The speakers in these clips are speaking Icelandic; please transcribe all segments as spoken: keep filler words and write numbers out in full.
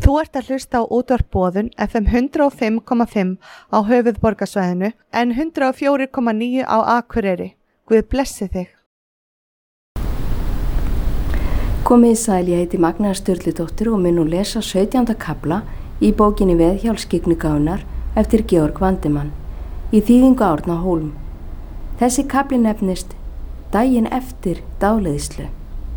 Þú ert að hlusta á útvarp Boðun F M hundrað og fimm komma fimm á höfuðborgarsvæðinu en hundrað og fjögur komma níu á Akureyri. Guð blessi þig. Komið sæl, ég heiti Magnea Sturludóttir og mun nú lesa sautjánda kafla í bókinni Veðhjálpsskyggnigáfunnar eftir Georg Vandemann í þýðingu Árna Hólm. Þessi kafli nefnist Daginn eftir dáleiðslu.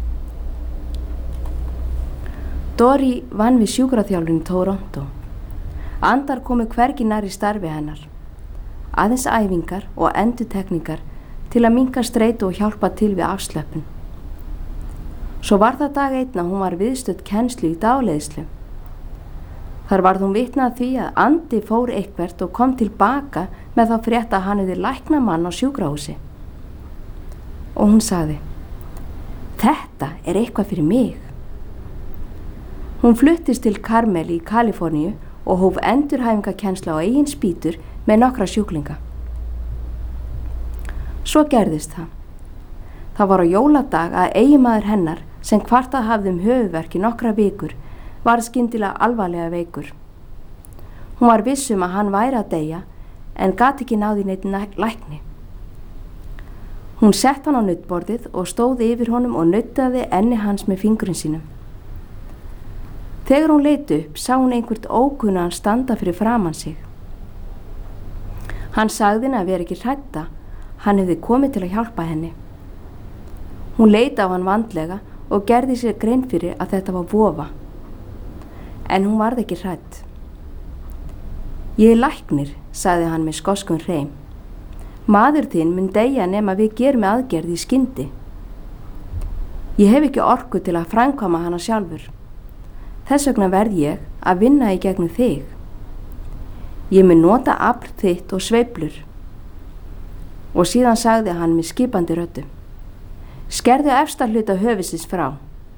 Dory vann við sjúkraþjálfun í Toronto. Andar komu hvergi nær í starfi hennar. Aðeins æfingar og endurtekningar til að minnka streitu og hjálpa til við afslöppun. Svo var það dag einn að hún var viðstödd kennslu í dáleiðslu. Þar varð hún vitni að því að andi fór eitthvert og kom tilbaka með þá frétt að hann hefði læknað mann á sjúkrahúsi. Og hún sagði: Þetta er eitthvað fyrir mig. Hún fluttist til Carmel í Kaliforníu og hóf endurhæfingakennslu á eigin spýtur með nokkra sjúklinga. Svo gerðist það. Það var á jóladag að eiginmaður hennar sem kvartað hafði um höfuðverk í nokkra vikur varð skyndilega alvarlega veikur. Hún var viss um að hann væri að deyja en gat ekki náði neitt lækni. Hún sett hann á nuddborðið og stóð yfir honum og nuddaði enni hans með fingurinn sínum. Þegar hún leit upp sá hún einhvert ókunnan standa fyrir framan sig. Hann sagði henni að vera ekki hrædda, hann hefði komið til að hjálpa henni. Hún leit á hann vandlega og gerði sér grein fyrir að þetta var vofa. En hún varð ekki hrædd. Ég er læknir, sagði hann með skoskum hreim. Maður þinn mun deyja nema við gerum aðgerð í skyndi. Ég hef ekki orku til að framkvæma hana sjálfur. Þess vegna verð ég að vinna í gegnum þig. Ég mun nota afl þitt og sveiflur. Og síðan sagði hann með skipandi röddu: Skerðu efsta hluta höfuðsins frá.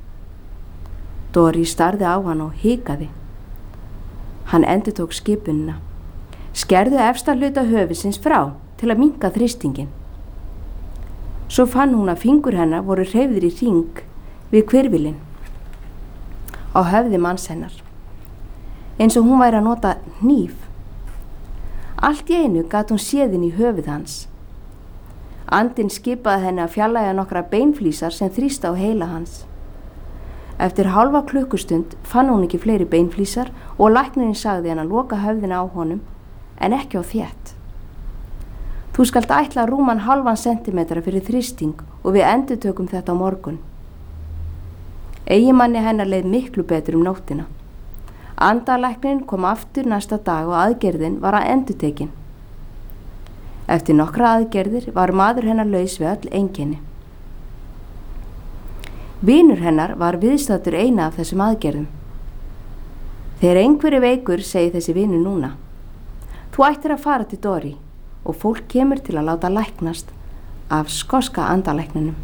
Dory starði á hann og hikaði. Hann endurtók skipunina: Skerðu efsta hluta höfuðsins frá til að minnka þrýstingin. Svo fann hún að fingur hennar voru hreyfðir í hring við hvirfilinn á höfði manns hennar, eins og hún væri að nota hníf. Allt í einu gat hún séð inn í höfuð hans. Andinn skipaði henni að fjarlægja nokkra beinflísar sem þrýsta á heila hans. Eftir hálfa klukkustund fann hún ekki fleiri beinflísar og læknirinn sagði henni að loka höfðina á honum en ekki á þétt. Þú skalt ætla rúman hálfan sentimetra fyrir þrýsting og við endurtökum þetta á morgun. Eiginmanni hennar leið miklu betur um nóttina. Andalæknirinn kom aftur næsta dag og aðgerðin var að endurtekin. Eftir nokkra aðgerðir var maður hennar laus við öll einkenni. Vinur hennar var viðstaddur eina af þessum aðgerðum. Þegar einhver er veikur, segi þessi vinur núna: Þú ættir að fara til Dory og fólk kemur til að láta læknast af skoska andalækninum.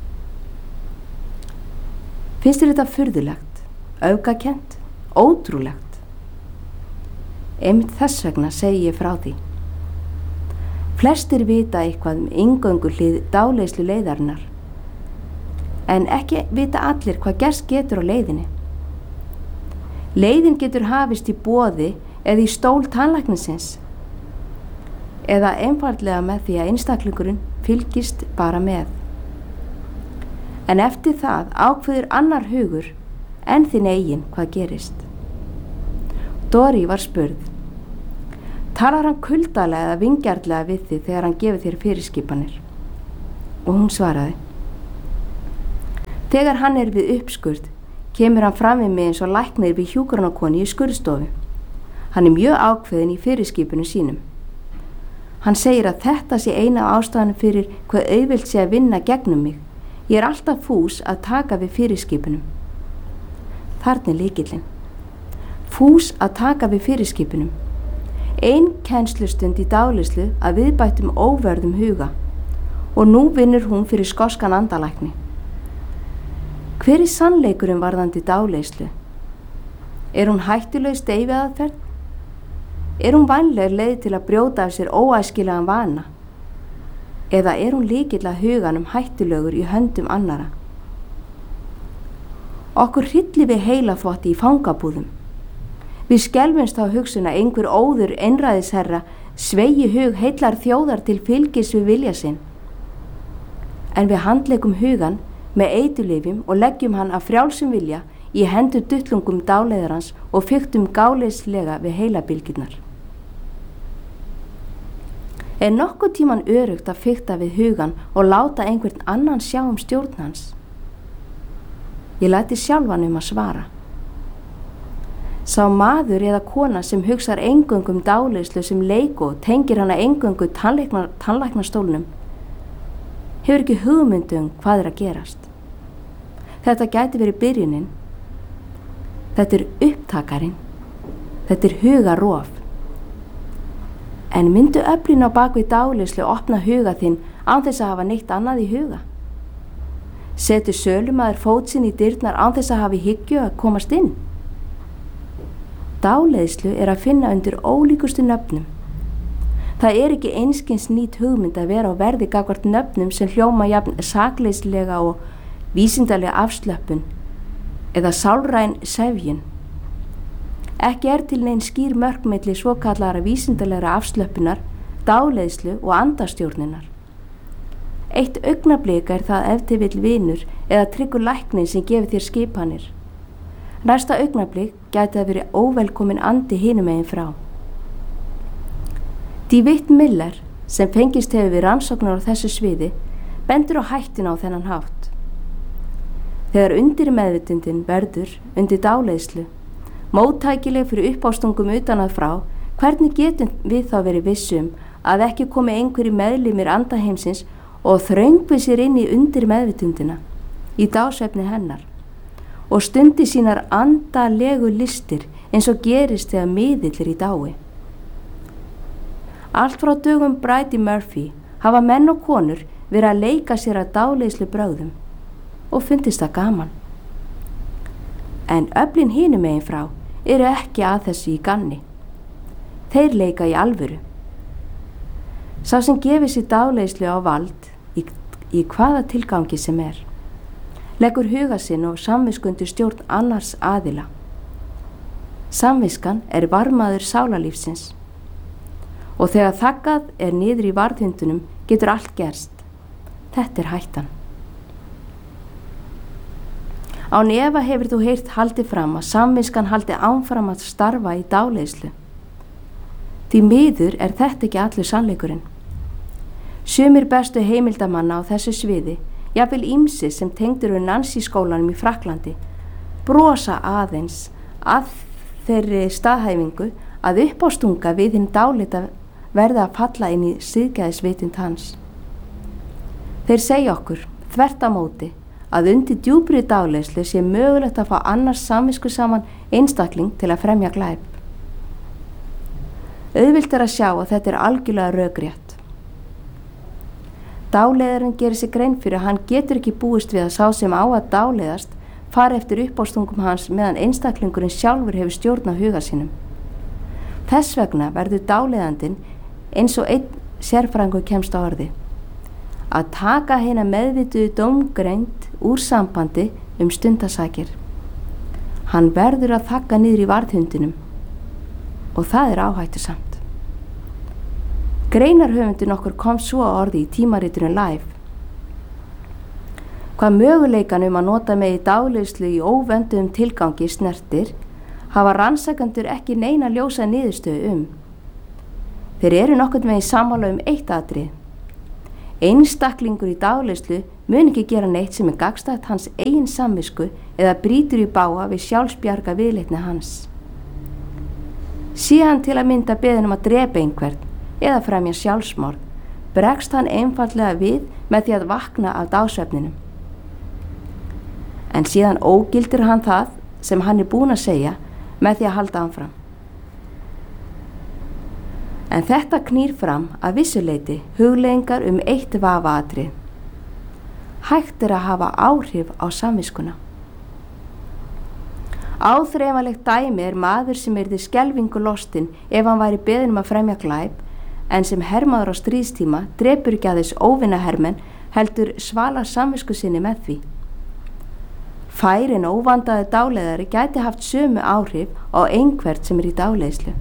Finnst þér þetta furðulegt, öfgakennt, ótrúlegt? Einmitt þess vegna segi ég frá því. Flestir vita eitthvað um inngöngu hlið dáleiðslu leiðarinnar, en ekki vita allir hvað gerst getur á leiðinni. Leiðin getur hafist í boði eða í stól tannlæknisins, eða einfaldlega með því að einstaklingurinn fylgist bara með. En eftir það ákveður annar hugur en þinn eigin hvað gerist. Dory var spurð: Talar hann kuldalega eða vingjarnlega við þig þegar hann gefur þér fyrirskipanir? Og hún svaraði: Þegar hann er við uppskurð, kemur hann fram við mig eins og læknir við hjúkrunarkonu í skurðstofu. Hann er mjög ákveðinn í fyrirskipunum sínum. Hann segir að þetta sé eina af ástæðunum fyrir hvað auðvelt sé að vinna gegnum mig. Ég er alltaf fús að taka við fyrirskipunum. Þarna er lykillinn. Fús að taka við fyrirskipunum. Ein kennslustund í dáleiðslu að viðbættum óvörðum huga og nú vinnur hún fyrir skoskan andalækni. Hver er sannleikurinn varðandi dáleiðslu? Er hún hættuleg deyfiaðferð? Er hún vænleg leið til að brjóta af sér óæskilegan vana? Eða er hún lykill að huganum hættulögur í höndum annara? Okkur hryllir við heilaþvotti í fangabúðum. Við skelfumst á hugsun að einhver óður einræðisherra sveigi hug heillar þjóðar til fylgis við vilja sinn. En við handleikum hugan með eiturlyfjum og leggjum hann af frjálsum vilja í hendur duttlungum dáleiðarans og fiktum gáleyslega við heilabylgjurnar. Er nokkuð tíman örugt að fikta við hugan og láta einhvern annan sjá um stjórn hans? Ég læti sjálfan um að svara. Sá maður eða kona sem hugsar eingöngu um dáleiðslu sem leik og tengir hana eingöngu tannlæknastólnum hefur ekki hugmyndu um hvað er að gerast. Þetta gæti verið byrjunin. Þetta er upptakarinn. Þetta er hugarof. En myndu öflin á bak við dáleiðslu opna huga þinn án þess að hafa neitt annað í huga? Setur sölumaður fót sinn í dyrnar án þess að hafa í hyggju að komast inn? Dáleiðslu er að finna undir ólíkustu nöfnum. Það er ekki einskins nýt hugmynd að vera á verði gagnvart nöfnum sem hljóma jafn sakleyslega og vísindalega afslöppun eða sálræn sefjun. Ekki er til nein skýr mörk milli svokallara vísindalega afslöppunar, dáleiðslu og andastjórnunar. Eitt augnablik er það ef til vill vinur eða tryggur læknir sem gefur þér skipanir. Næsta augnablik gæti að verið óvelkomin andi hinum megin frá. David Miller, sem fengist hefur við rannsóknar á þessu sviði, bendur á hættuna á þennan hátt. Þegar undir meðvitundin verður undir dáleiðslu, móttækileg fyrir uppástungum utan að frá, hvernig getum við þá verið vissum að ekki komi einhverjir meðlimir andaheimsins og þröngvi sér inn í undir meðvitundina, í dásvefni hennar, og stundi sínar andalegu listir eins og gerist þegar miðill er í dái. Allt frá dögum Bridey Murphy hafa menn og konur verið að leika sér að dáleiðslu brögðum og fundist það gaman. En öflin hinum megin frá eru ekki að þessu í ganni. Þeir leika í alvöru. Sá sem gefur sér dáleiðslu á vald í, í hvaða tilgangi sem er, leggur huga sinn og samviskundir stjórn annars aðila. Samviskan er varmaður sálarlífsins og þegar þaggað er niður í varðhundunum getur allt gerst. Þetta er hættan. Án efa hefur þú heyrt haldið fram að samviskan haldi áfram að starfa í dáleiðslu. Því miður er þetta ekki allur sannleikurinn. Sumir bestu heimildamanna á þessu sviði, jafnvel ýmsir sem tengdur við Nancy skólanum í Frakklandi, brosa aðeins að þeirri staðhæfingu að uppástunga við hinn dáleita verði að falla inn í siðgæðisvitund hans. Þeir segja okkur, þvert á móti, að undir djúpri dáleiðslu sé mögulegt að fá annars samvisku saman einstakling til að fremja glæp. Auðvilt er að sjá að þetta er algjörlega rökrétt. Dáleiðarinn gerir sig grein fyrir að hann getur ekki búist við að sá sem á að dáleiðast fari eftir uppástungum hans meðan einstaklingurinn sjálfur hefur stjórn á huga sínum. Þess vegna verður dáleiðandinn eins og einn sérfræðingur kemst á orði að taka hina meðvituðu dómgreind úr sambandi um stundasakir. Hann verður að þagga niður í varðhundinum og það er áhættusamt. Greinarhöfundin okkur kom svo á orði í tímariturinn Live. Hvað möguleikan um að nota með í dáleiðslu í óvönduðum tilgangi snertir, hafa rannsakendur ekki neina ljósa niðurstöðu um. Þeir eru nokkurn veginn sammála um eitt atrið. Einstaklingur í dáleiðslu mun ekki gera neitt sem er gagnstætt hans eigin samvisku eða brýtur í bága við sjálfsbjarga viðleitni hans. Sé hann til að mynda beðin um að drepa einhvern eða fremja sjálfsmorð, bregst hann einfaldlega við með því að vakna af dásvefninum. En síðan ógildir hann það sem hann er búinn að segja með því að halda hann fram. En þetta knýr fram að vissuleyti hugleiðingar um eitt vafaatrið. Hægt er að hafa áhrif á samviskuna. Áþreifanlegt dæmi er maður sem yrði skelfingu lostinn ef hann væri beðinn um að fremja glæp, en sem hermaður á stríðstíma drepur ekki aðeins óvinahermenn heldur svala samvisku sinni með því. Fær en óvandaði dáleiðari gæti haft sömu áhrif á einhvert sem er í dáleiðslu.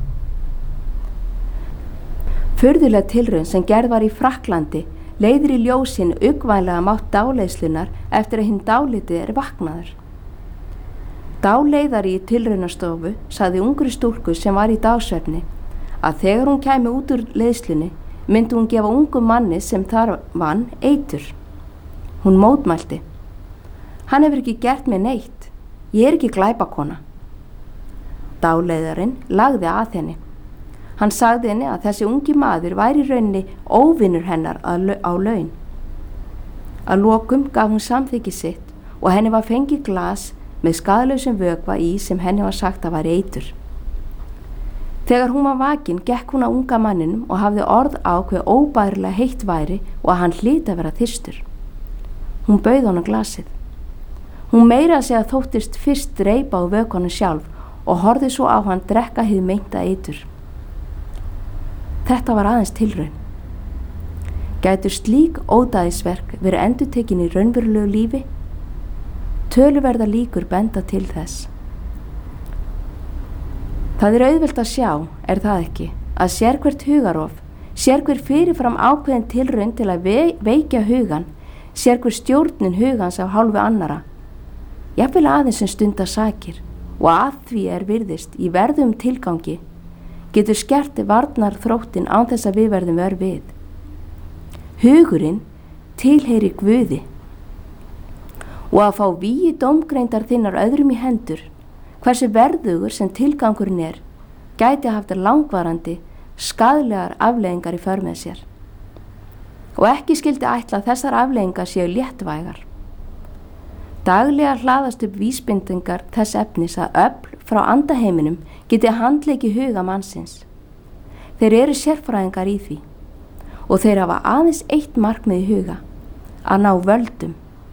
Furðuleg tilraun sem gerð var í Frakklandi leiðir í ljósin uggvænlega mátt dáleiðslunar eftir að hinn dálitið er vaknaður. Dáleiðari í tilraunastofu sagði ungri stúlku sem var í dágsvefni að þegar hún kæmi út úr leiðslunni myndi hún gefa ungum manni sem þar vann eitur. Hún mótmælti: Hann hefur ekki gert mér neitt, ég er ekki glæpakona. Dáleiðarinn lagði að henni. Hann sagði henni að þessi ungi maður væri í rauninni óvinur hennar á laun. Að lokum gaf hún samþykki sitt og henni var fengið glas með skaðlausum vökva í sem henni var sagt að væri eitur. Þegar hún var vakin gekk hún að unga manninum og hafði orð á hve óbærilega heitt væri og að hann hlyti að vera þyrstur. Hún bauð honum glasið. Hún meira að segja þóttist fyrst dreipa á vökvanum sjálf og horfði svo á hann drekka hið meinta eitur. Þetta var aðeins tilraun. Gætu slík ódæðisverk verið endurtekin í raunverulegu lífi? Töluverða líkur benda til þess. Það er auðvelt að sjá, er það ekki, að sérhvert hugarof, sérhver fyrirfram ákveðin tilraun til að veikja hugan, sérhver stjórnin hugans af hálfu annara, jafnvel aðeins sem stunda sakir og að því er virðist í verðum tilgangi, getur skert varnar þróttin án þess að við verðum vör við. Hugurinn tilheyrir Guði og að fá vígi dómgreindar þinnar öðrum í hendur, hversu verðugur sem tilgangurinn er, gæti haft langvarandi, skaðlegar afleiðingar í för með sér. Og ekki skyldi ætla að þessar afleiðingar séu léttvægar. Daglega hlaðast upp vísbendingar þess efnis að öfl frá andaheiminum geti handleiki huga mannsins. Þeir eru sérfræðingar í því og þeir hafa aðeins eitt markmið í huga, að ná völdum.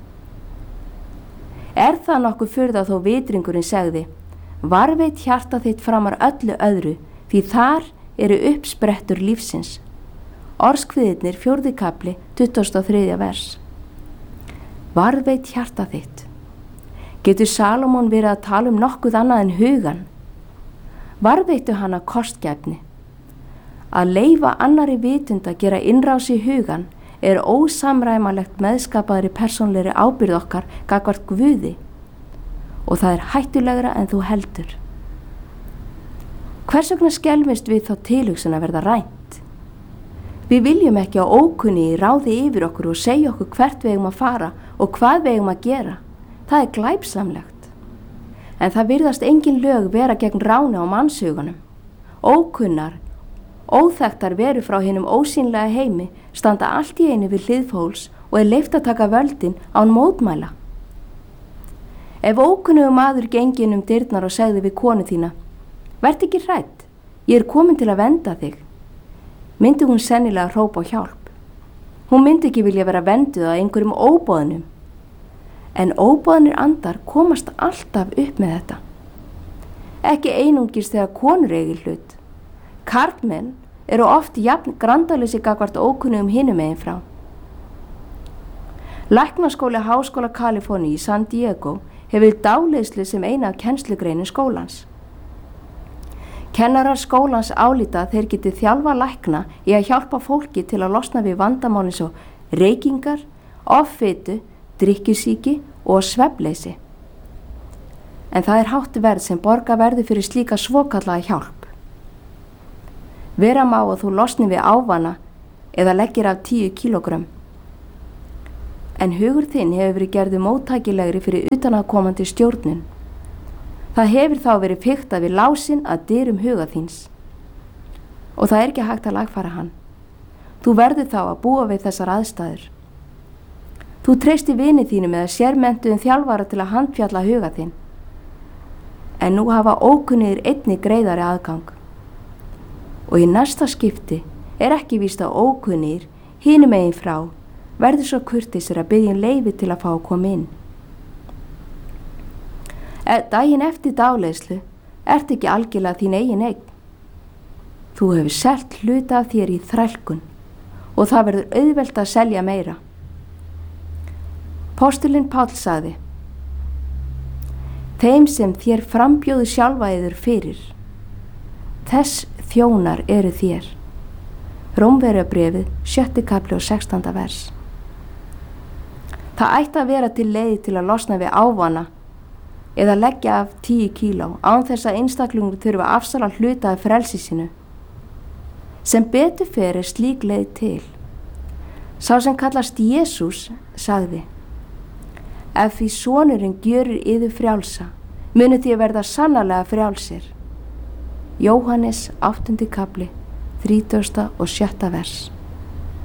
Er það nokkuð furða þó vitringurinn segði: Varveit hjarta þitt framar öllu öðru, því þar eru uppsprettur lífsins. Orðskviðirnir fjórði kafli, tuttugasta og þriðja vers. Varveit hjarta þitt. Getur Salómon verið að tala um nokkuð annað en hugan? Varveitu hana kostgæfni. Að leyfa annari vitund að gera innrás í hugan er ósamræmalegt meðskapaðri persónlegri ábyrgð okkar gagnvart Guði og það er hættulegra en þú heldur. Hvers vegna skelfumst við þá tilhugsun að verða rænt? Við viljum ekki að ókunni ráði yfir okkur og segja okkur hvert við eigum að fara og hvað við eigum að gera. Það er glæpsamlegt. En það virðast engin lög vera gegn ráni á mannshugunum. Ókunnar, óþekktar veru frá hinum ósýnlega heimi standa allt í einu við hlið fólks og er leyft að taka völdin án mótmæla. Ef ókunnugur maður gengi um dyrnar og segði við konu þína: Vertu ekki hrædd, ég er komin til að vernda þig, myndi hún sennilega hrópa á hjálp. Hún myndi ekki vilja vera vernduð á einhverjum óboðnum. En óboðnir andar komast alltaf upp með þetta. Ekki einungis þegar konur eigi hlut. Karlmenn eru oft jafn grandalösi gagnvart ókunnugum hinum megin frá. Læknaskóli Háskóla Kaliforníu í San Diego hefur dáleiðslu sem eina af kennslugreinin skólans. Kennarar skólans álíta að þeir geti þjálfa lækna í að hjálpa fólki til að losna við vandamálin svo reykingar, offitu, drykkjusýki og svefnleysi. En það er hátt verð sem borga verði fyrir slíka svokallaða hjálp. Vera má að þú losni við ávana eða leggir af tíu kílógrömm. En hugur þinn hefur verið gerðu móttækilegri fyrir utanaðkomandi stjórnun. Það hefur þá verið fiktað við lásinn að dyrum huga þíns. Og það er ekki hægt að lagfæra hann. Þú verður þá að búa við þessar aðstæður. Þú treysti vini þínum eða sérmenntuðum þjálfara til að handfjalla huga þinn. En nú hafa ókunnugir einnig greiðari aðgang. Og í næsta skipti er ekki víst að ókunnugir hinum megin frá verður svo kurteisir að biðja um leyfi til að fá að koma inn. Daginn eftir dáleiðslu ert ekki algjörlega þín eigin eign. Þú hefur selt hluta af þér í þrælkun og það verður auðvelt að selja meira. Postulinn Páll sagði: þeim sem þér frambjóðu sjálfa yður fyrir. Þess þjónar eru þér. Rómverjabréfið, sjötti kafli og sextánda vers. Það ætti að vera til leið til að losna við ávana eða leggja af tíu kíló án þess að einstaklingur þurfa að afsala hluta af frelsi sínu. Sem betur fer er slík leið til. Sá sem kallast Jesús sagði: Ef því sonurinn gjörir yður frjálsa, munu því að verða sannarlega frjálsir. Jóhannes áttunda kafli, þrítugasta og sjötta vers.